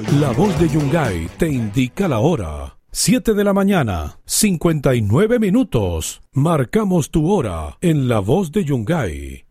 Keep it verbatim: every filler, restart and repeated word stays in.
La Voz de Yungay te indica la hora. Siete de la mañana, cincuenta y nueve minutos. Marcamos tu hora en La Voz de Yungay.